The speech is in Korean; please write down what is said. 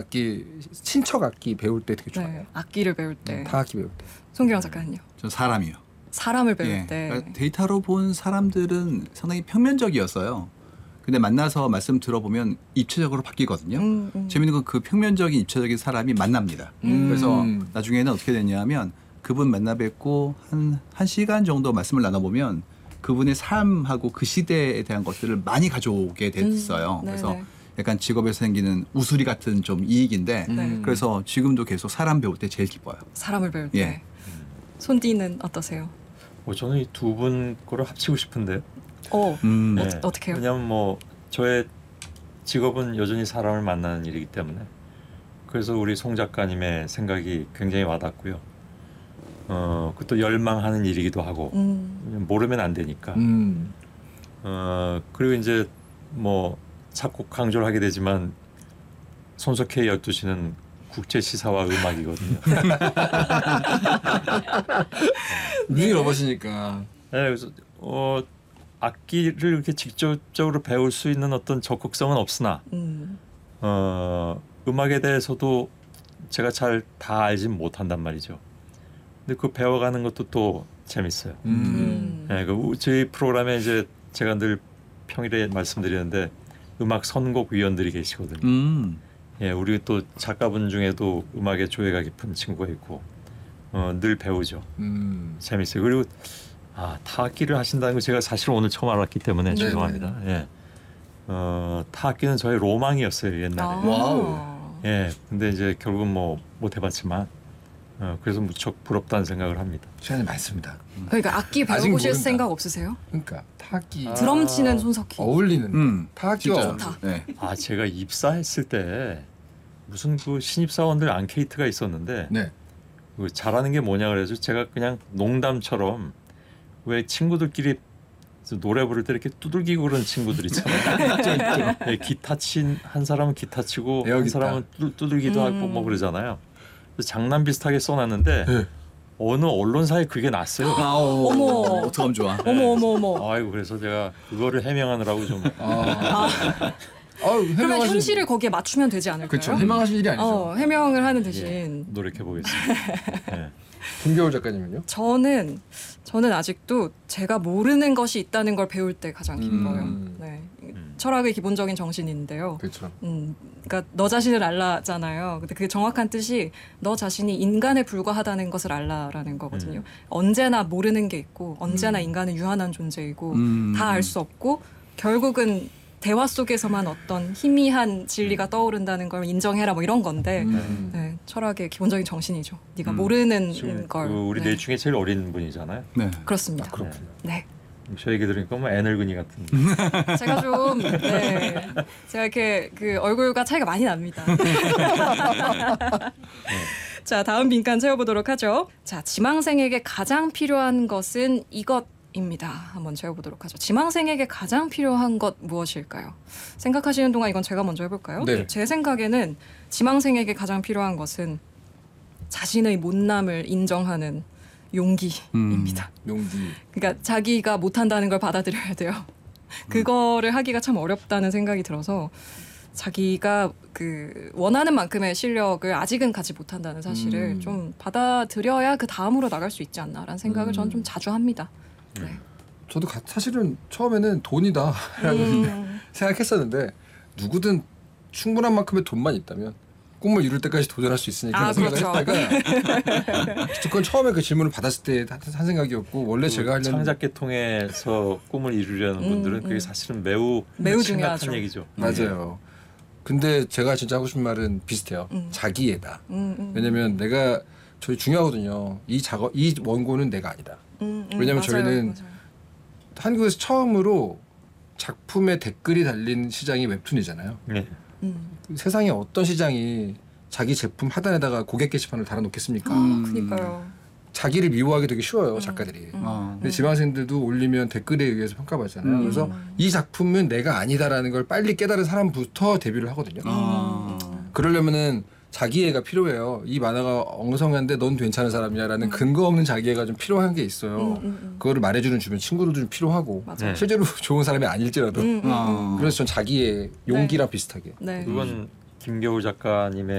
악기, 친척 악기 배울 때 되게 좋아요. 네, 악기를 배울 때. 타악기 배울 때. 송기영 작가는요? 전 사람이요. 사람을 배울 예. 때. 그러니까 데이터로 본 사람들은 상당히 평면적이었어요. 근데 만나서 말씀 들어보면 입체적으로 바뀌거든요. 재밌는 건 그 평면적인 입체적인 사람이 만납니다. 그래서 나중에는 어떻게 되냐면 그분 만나 뵙고 한 시간 정도 말씀을 나눠보면 그분의 삶하고 그 시대에 대한 것들을 많이 가져오게 됐어요. 그래서 약간 직업에서 생기는 우수리 같은 좀 이익인데 그래서 지금도 계속 사람 배울 때 제일 기뻐요. 사람을 배울 때. 예. 손디는 어떠세요? 저는 이 두 분 거를 합치고 싶은데요. 네. 어떻게 해요? 왜냐하면 뭐 저의 직업은 여전히 사람을 만나는 일이기 때문에 그래서 우리 송 작가님의 생각이 굉장히 와닿고요. 그것도 열망하는 일이기도 하고 모르면 안 되니까. 그리고 이제 뭐 자꾸 강조를 하게 되지만 손석희의 12시는 국제 시사와 음악이거든요. 뮤직 러버시니까. 네, 그래서 악기를 이렇게 직접적으로 배울 수 있는 어떤 적극성은 없으나 음악에 대해서도 제가 잘 다 알진 못한단 말이죠. 근데 그 배워가는 것도 또 재밌어요. 네, 저희 프로그램에 이제 제가 늘 평일에 말씀드리는데 음악 선곡 위원들이 계시거든요. 예, 우리 또 작가분 중에도 음악에 조예가 깊은 친구가 있고 늘 배우죠. 재밌어요. 그리고 타악기를 하신다는 거 제가 사실 오늘 처음 알았기 때문에 죄송합니다. 예, 타악기는 저의 로망이었어요 옛날에. 와우. 예, 근데 이제 결국은 뭐 못 해봤지만 그래서 무척 부럽다는 생각을 합니다. 시간이 많습니다. 그러니까 악기 아직 배워보실 모른다. 생각 없으세요? 그러니까 타악기 드럼 치는 손석희. 어울리는 타악기와 진짜. 어울리는. 네. 제가 입사했을 때 무슨 그 신입사원들 앙케이트가 있었는데 네. 그 잘하는 게 뭐냐 그래서 제가 그냥 농담처럼 왜 친구들끼리 노래 부를 때 이렇게 두들기고 그런 친구들 있잖아요. 네, 기타 한 사람은 기타 치고 한 에어기타. 사람은 두들기도 하고 뭐 그러잖아요. 그래서 장난 비슷하게 써놨는데 네. 어느 언론사에 그게 났어요. 어머. 어떡하면 좋아. 어머. 아이고 그래서 제가 그거를 해명하느라고 좀 그러면 현실을 거기에 맞추면 되지 않을까요? 그렇죠. 해명하실 일이 아니죠. 해명을 하는 대신 노력해 보겠습니다. 네. 김겨울 작가님은요? 저는 아직도 제가 모르는 것이 있다는 걸 배울 때 가장 기뻐요. 네. 철학의 기본적인 정신인데요. 그렇죠. 그러니까 너 자신을 알라잖아요. 근데 그 정확한 뜻이 너 자신이 인간에 불과하다는 것을 알라라는 거거든요. 언제나 모르는 게 있고 언제나 인간은 유한한 존재이고 다 알 수 없고 결국은 대화 속에서만 어떤 희미한 진리가 떠오른다는 걸 인정해라 뭐 이런 건데 네, 철학의 기본적인 정신이죠. 네가 모르는 걸. 우리 넷 중에 제일 어린 분이잖아요. 네. 그렇습니다. 그렇군요. 네. 저 얘기 들으니까 뭐 애늙은이 같은. 제가 좀 제가 이렇게 그 얼굴과 차이가 많이 납니다. 자, 다음 빈칸 채워보도록 하죠. 자, 지망생에게 가장 필요한 것은 이것입니다. 한번 채워보도록 하죠. 지망생에게 가장 필요한 것 무엇일까요? 생각하시는 동안 이건 제가 먼저 해볼까요? 네. 제 생각에는 지망생에게 가장 필요한 것은 자신의 못남을 인정하는 용기입니다. 용기. 그러니까 자기가 못한다는 걸 받아들여야 돼요. 그거를 하기가 참 어렵다는 생각이 들어서 자기가 그 원하는 만큼의 실력을 아직은 갖지 못한다는 사실을 좀 받아들여야 그 다음으로 나갈 수 있지 않나라는 생각을 저는 좀 자주 합니다. 네. 저도 사실은 처음에는 돈이다라고 생각했었는데 누구든 충분한 만큼의 돈만 있다면 꿈을 이룰 때까지 도전할 수 있으니까 생각을 그렇죠. 했다가 그건 처음에 그 질문을 받았을 때 한 생각이었고 원래 제가 하려는 창작계통에서 꿈을 이루려는 분들은 그게 사실은 매우 중요하죠. 심각한 얘기죠. 맞아요. 근데 제가 진짜 하고 싶은 말은 비슷해요. 자기애다. 왜냐면 내가 저희 중요하거든요. 이 원고는 내가 아니다. 왜냐면 저희는 한국에서 처음으로 작품에 댓글이 달린 시장이 웹툰이잖아요. 네. 세상에 어떤 시장이 자기 제품 하단에다가 고객 게시판을 달아놓겠습니까? 그러니까요. 자기를 미워하기 되게 쉬워요, 작가들이. 근데 지망생들도 올리면 댓글에 의해서 평가받잖아요. 그래서 이 작품은 내가 아니다라는 걸 빨리 깨달은 사람부터 데뷔를 하거든요. 그러려면은 자기애가 필요해요. 이 만화가 엉성한데 넌 괜찮은 사람이야라는 근거 없는 자기애가 좀 필요한 게 있어요. 그거를 말해주는 주변 친구들도 좀 필요하고 맞아요. 실제로 좋은 사람이 아닐지라도 그래서 전 자기의 용기랑 비슷하게 네. 그건 김겨울 작가님의